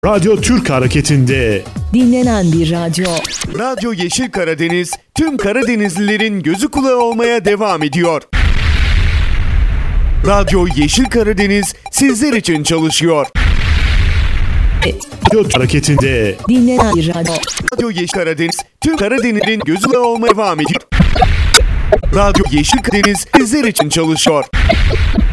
Radyo Türk hareketinde dinlenen bir radyo. Radyo Yeşil Karadeniz tüm Karadenizlilerin gözü kulağı olmaya devam ediyor. Radyo Yeşil Karadeniz sizler için çalışıyor. Radyo Türk hareketinde Dinlenen bir radyo. Radyo Yeşil Karadeniz tüm Karadenizlilerin gözü kulağı olmaya devam ediyor. Radyo Yeşil Karadeniz sizler için çalışıyor.